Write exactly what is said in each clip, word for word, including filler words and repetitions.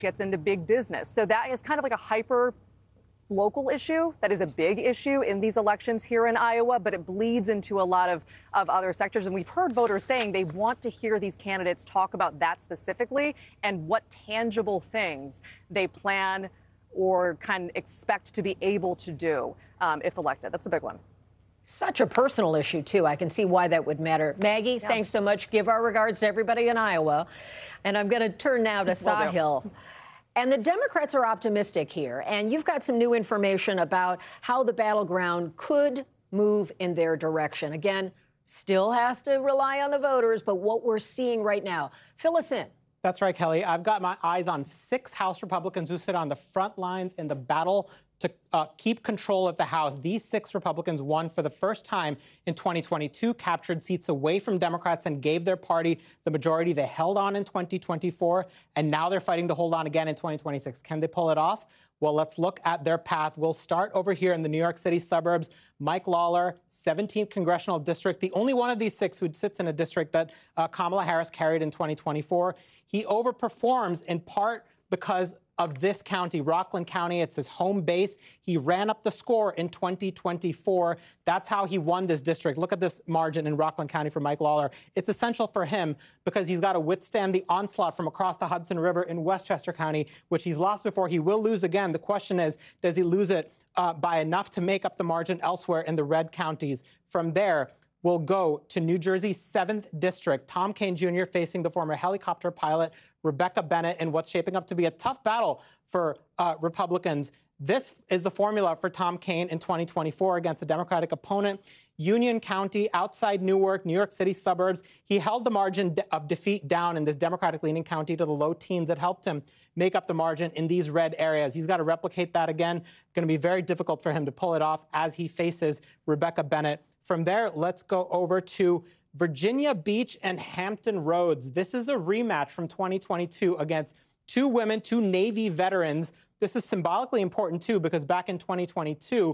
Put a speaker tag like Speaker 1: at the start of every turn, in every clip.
Speaker 1: gets into big business. So that is kind of like a hyper local issue that is a big issue in these elections here in Iowa, but it bleeds into a lot of, of other sectors. And we've heard voters saying they want to hear these candidates talk about that specifically and what tangible things they plan or kind of expect to be able to do um, if elected. That's a big one.
Speaker 2: Such a personal issue, too. I can see why that would matter. Maggie, yeah. Thanks so much. Give our regards to everybody in Iowa. And I'm going to turn now to Sahil. And the Democrats are optimistic here. And you've got some new information about how the battleground could move in their direction. Again, still has to rely on the voters, but what we're seeing right now. Fill us in.
Speaker 3: That's right, Kelly. I've got my eyes on six House Republicans who sit on the front lines in the battle to uh, keep control of the House. These six Republicans won for the first time in twenty twenty-two, captured seats away from Democrats and gave their party the majority they held on in twenty twenty-four, and now they're fighting to hold on again in twenty twenty-six. Can they pull it off? Well, let's look at their path. We'll start over here in the New York City suburbs. Mike Lawler, seventeenth Congressional District, the only one of these six who sits in a district that uh, Kamala Harris carried in twenty twenty-four. He overperforms in part because of this county, Rockland County. It's his home base. He ran up the score in twenty twenty-four. That's how he won this district. Look at this margin in Rockland County for Mike Lawler. It's essential for him because he's got to withstand the onslaught from across the Hudson River in Westchester County, which he's lost before. He will lose again. The question is, does he lose it uh, by enough to make up the margin elsewhere in the red counties? From there, we'll go to New Jersey's seventh District. Tom Kean Junior facing the former helicopter pilot Rebecca Bennett in what's shaping up to be a tough battle for uh, Republicans. This is the formula for Tom Kean in twenty twenty-four against a Democratic opponent. Union County, outside Newark, New York City suburbs. He held the margin of defeat down in this Democratic-leaning county to the low teens that helped him make up the margin in these red areas. He's got to replicate that again. It's going to be very difficult for him to pull it off as he faces Rebecca Bennett. From there, let's go over to Virginia Beach and Hampton Roads. This is a rematch from twenty twenty-two against two women, two Navy veterans. This is symbolically important, too, because back in twenty twenty-two,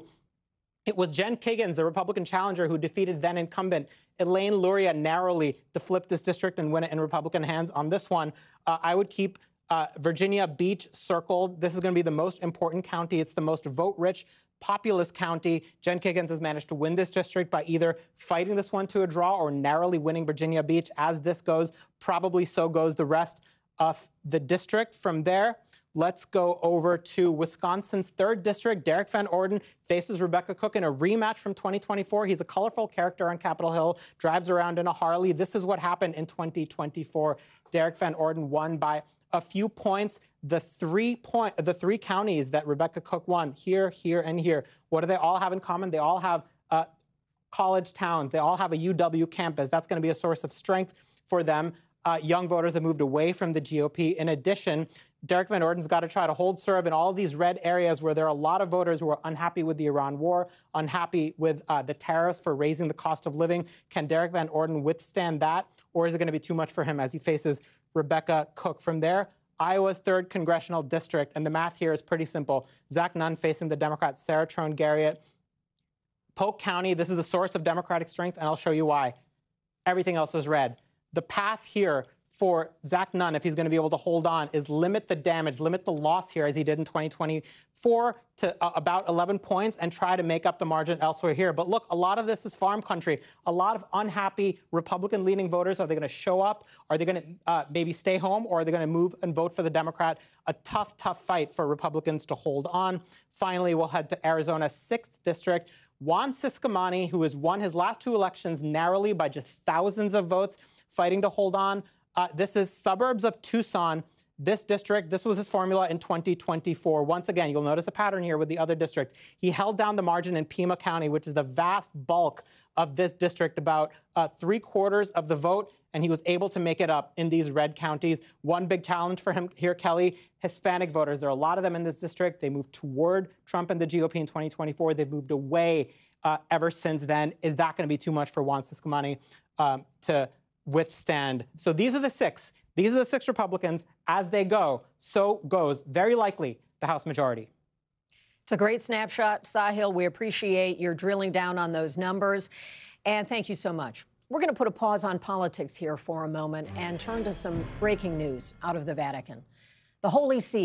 Speaker 3: it was Jen Kiggans, the Republican challenger, who defeated then-incumbent Elaine Luria narrowly to flip this district and win it in Republican hands. On this one, uh, I would keep uh, Virginia Beach circled. This is going to be the most important county. It's the most vote-rich, populous county. Jen Kiggans has managed to win this district by either fighting this one to a draw or narrowly winning Virginia Beach. As this goes, probably so goes the rest of the district. From there, let's go over to Wisconsin's third District. Derek Van Orden faces Rebecca Cook in a rematch from twenty twenty-four. He's a colorful character on Capitol Hill, drives around in a Harley. This is what happened in twenty twenty-four. Derek Van Orden won by a few points. The three point, the three counties that Rebecca Cook won, here, here, and here, what do they all have in common? They all have uh, college towns. They all have a U W campus. That's going to be a source of strength for them. Uh, young voters have moved away from the G O P. In addition, Derek Van Orden's got to try to hold serve in all these red areas where there are a lot of voters who are unhappy with the Iran war, unhappy with uh, the tariffs for raising the cost of living. Can Derek Van Orden withstand that, or is it going to be too much for him as he faces Rebecca Cook? From there, Iowa's third Congressional District, and the math here is pretty simple. Zach Nunn facing the Democrat Sarah Trone Garriott. Polk County, this is the source of Democratic strength, and I'll show you why. Everything else is red. The path here for Zach Nunn, if he's going to be able to hold on, is limit the damage, limit the loss here as he did in twenty twenty-four to uh, about eleven points and try to make up the margin elsewhere here. But look, a lot of this is farm country. A lot of unhappy Republican-leaning voters. Are they going to show up? Are they going to uh, maybe stay home? Or are they going to move and vote for the Democrat? A tough, tough fight for Republicans to hold on. Finally, we'll head to Arizona's sixth District. Juan Ciscomani, who has won his last two elections narrowly by just thousands of votes, fighting to hold on. Uh, this is suburbs of Tucson. This district, this was his formula in twenty twenty-four. Once again, you'll notice a pattern here with the other districts. He held down the margin in Pima County, which is the vast bulk of this district, about uh, three quarters of the vote, and he was able to make it up in these red counties. One big challenge for him here, Kelly, Hispanic voters. There are a lot of them in this district. They moved toward Trump and the G O P in twenty twenty-four. They've moved away uh, ever since then. Is that going to be too much for Juan Ciscomani um, to withstand? So these are the six. These are the six Republicans. As they go, so goes, very likely, the House majority.
Speaker 2: It's a great snapshot, Sahil. We appreciate your drilling down on those numbers. And thank you so much. We're going to put a pause on politics here for a moment and turn to some breaking news out of the Vatican. The Holy See